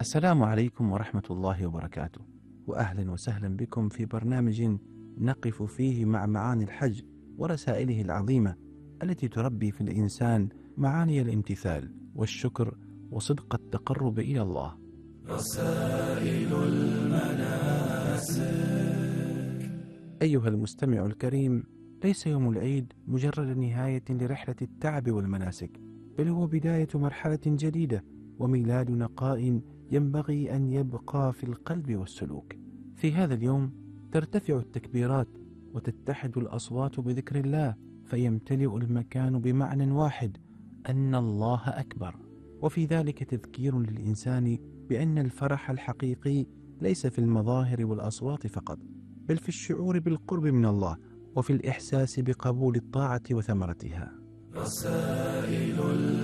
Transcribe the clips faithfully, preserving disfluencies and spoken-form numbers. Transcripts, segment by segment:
السلام عليكم ورحمة الله وبركاته، وأهلا وسهلا بكم في برنامج نقف فيه مع معاني الحج ورسائله العظيمة التي تربي في الإنسان معاني الامتثال والشكر وصدق التقرب إلى الله. رسائل المناسك. أيها المستمع الكريم، ليس يوم العيد مجرد نهاية لرحلة التعب والمناسك، بل هو بداية مرحلة جديدة وميلاد نقاء ينبغي أن يبقى في القلب والسلوك. في هذا اليوم ترتفع التكبيرات وتتحد الأصوات بذكر الله، فيمتلئ المكان بمعنى واحد: أن الله أكبر. وفي ذلك تذكير للإنسان بأن الفرح الحقيقي ليس في المظاهر والأصوات فقط، بل في الشعور بالقرب من الله وفي الإحساس بقبول الطاعة وثمرتها. رسائل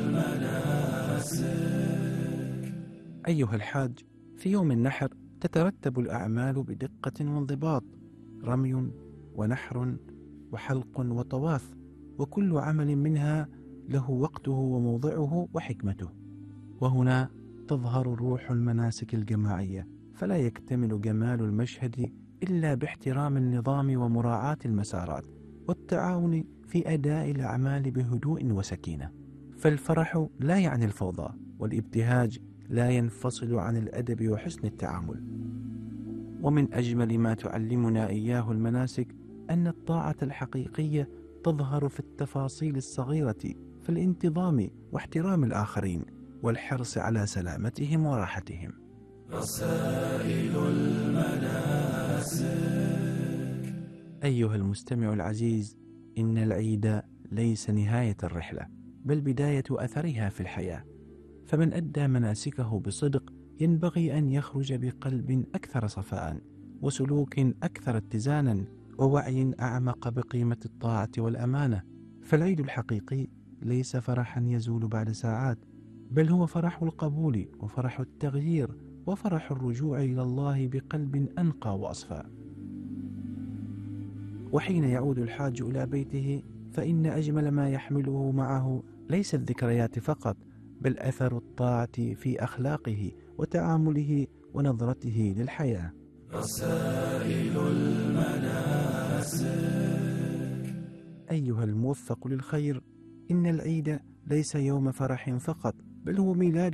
المناسك. أيها الحاج، في يوم النحر تترتب الأعمال بدقة وانضباط: رمي ونحر وحلق وطواف، وكل عمل منها له وقته وموضعه وحكمته. وهنا تظهر روح المناسك الجماعية، فلا يكتمل جمال المشهد إلا باحترام النظام ومراعاة المسارات والتعاون في أداء الأعمال بهدوء وسكينة. فالفرح لا يعني الفوضى، والابتهاج لا ينفصل عن الأدب وحسن التعامل. ومن أجمل ما تعلمنا إياه المناسك أن الطاعة الحقيقية تظهر في التفاصيل الصغيرة، في الانتظام واحترام الآخرين والحرص على سلامتهم وراحتهم. رسائل المناسك. أيها المستمع العزيز، إن العيد ليس نهاية الرحلة، بل بداية أثرها في الحياة. فمن أدى مناسكه بصدق ينبغي أن يخرج بقلب أكثر صفاء وسلوك أكثر اتزانا ووعي أعمق بقيمة الطاعة والأمانة. فالعيد الحقيقي ليس فرحا يزول بعد ساعات، بل هو فرح القبول وفرح التغيير وفرح الرجوع إلى الله بقلب أنقى وأصفى. وحين يعود الحاج إلى بيته فإن أجمل ما يحمله معه ليس الذكريات فقط، بل أثر الطاعة في أخلاقه وتعامله ونظرته للحياة. رسائل المناسك. أيها الموفق للخير، إن العيد ليس يوم فرح فقط، بل هو ميلاد